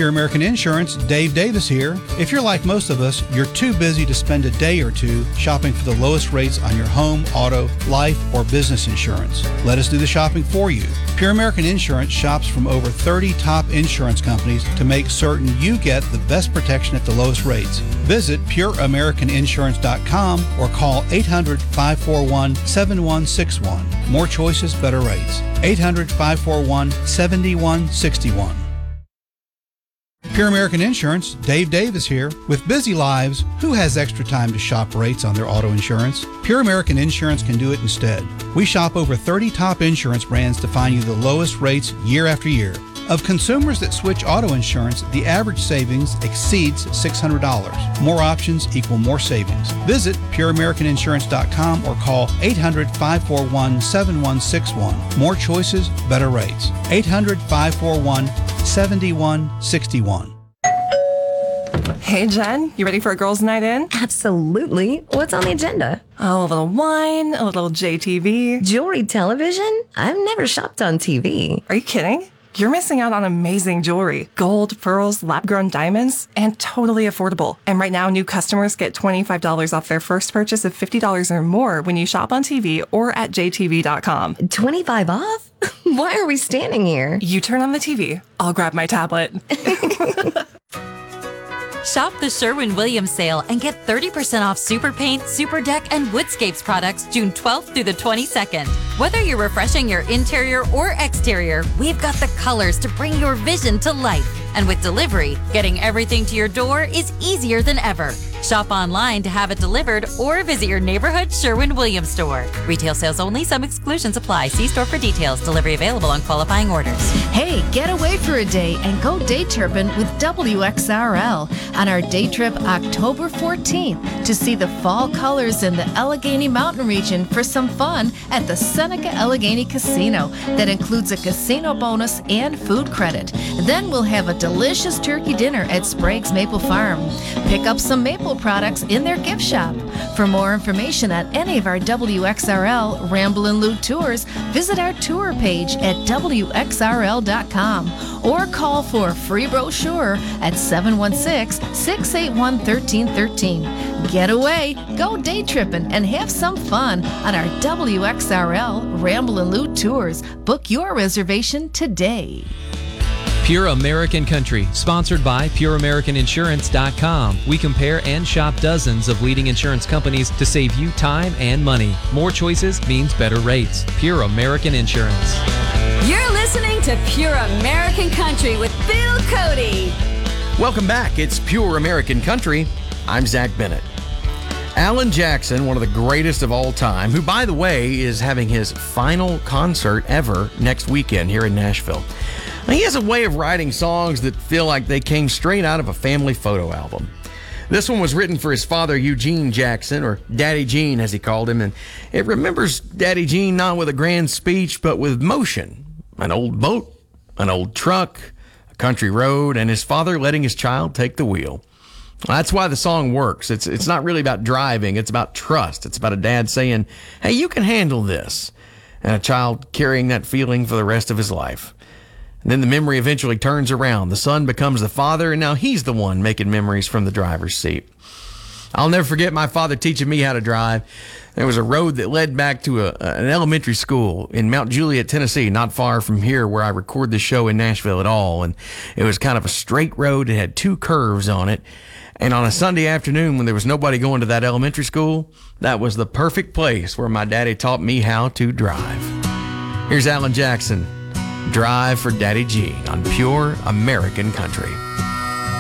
Pure American Insurance, Dave Davis here. If you're like most of us, you're too busy to spend a day or two shopping for the lowest rates on your home, auto, life, or business insurance. Let us do the shopping for you. Pure American Insurance shops from over 30 top insurance companies to make certain you get the best protection at the lowest rates. Visit pureamericaninsurance.com or call 800-541-7161. More choices, better rates. 800-541-7161. Pure American Insurance, Dave Davis here. With busy lives, who has extra time to shop rates on their auto insurance? Pure American Insurance can do it instead. We shop over 30 top insurance brands to find you the lowest rates year after year. Of consumers that switch auto insurance, the average savings exceeds $600. More options equal more savings. Visit pureamericaninsurance.com or call 800-541-7161. More choices, better rates. 800-541-7161. Hey, Jen, you ready for a girls' night in? Absolutely. What's on the agenda? Oh, a little wine, a little JTV. Jewelry television? I've never shopped on TV. Are you kidding? You're missing out on amazing jewelry. Gold, pearls, lab-grown diamonds, and totally affordable. And right now, new customers get $25 off their first purchase of $50 or more when you shop on TV or at jtv.com. 25 off? Why are we standing here? You turn on the TV. I'll grab my tablet. Shop the Sherwin-Williams sale and get 30% off Super Paint, Super Deck, and Woodscapes products June 12th through the 22nd. Whether you're refreshing your interior or exterior, we've got the colors to bring your vision to life. And with delivery, getting everything to your door is easier than ever. Shop online to have it delivered or visit your neighborhood Sherwin-Williams store. Retail sales only. Some exclusions apply. See store for details. Delivery available on qualifying orders. Hey, get away for a day and go day tripping with WXRL on our day trip October 14th to see the fall colors in the Allegheny Mountain region for some fun at the Seneca Allegheny Casino. That includes a casino bonus and food credit. Then we'll have a delicious turkey dinner at Sprague's Maple Farm. Pick up some maple products in their gift shop. For more information on any of our WXRL Ramble and Loot tours, visit our tour page at WXRL.com or call for a free brochure at 716-681-1313. Get away, go day tripping, and have some fun on our WXRL Ramble and Loot tours. Book your reservation today. Pure American Country, sponsored by PureAmericanInsurance.com. We compare and shop dozens of leading insurance companies to save you time and money. More choices means better rates. Pure American Insurance. You're listening to Pure American Country with Bill Cody. Welcome back. It's Pure American Country. I'm Zach Bennett. Alan Jackson, one of the greatest of all time, who, by the way, is having his final concert ever next weekend here in Nashville. Now, he has a way of writing songs that feel like they came straight out of a family photo album. This one was written for his father, Eugene Jackson, or Daddy Gene, as he called him, and it remembers Daddy Gene not with a grand speech, but with motion. An old boat, an old truck, a country road, and his father letting his child take the wheel. That's why the song works. It's not really about driving. It's about trust. It's about a dad saying, hey, you can handle this, and a child carrying that feeling for the rest of his life. And then the memory eventually turns around. The son becomes the father, and now he's the one making memories from the driver's seat. I'll never forget my father teaching me how to drive. There was a road that led back to an elementary school in Mount Juliet, Tennessee, not far from here where I record the show in Nashville at all. And it was kind of a straight road. It had two curves on it. And on a Sunday afternoon when there was nobody going to that elementary school, that was the perfect place where my daddy taught me how to drive. Here's Alan Jackson. Drive for Daddy G on Pure American Country.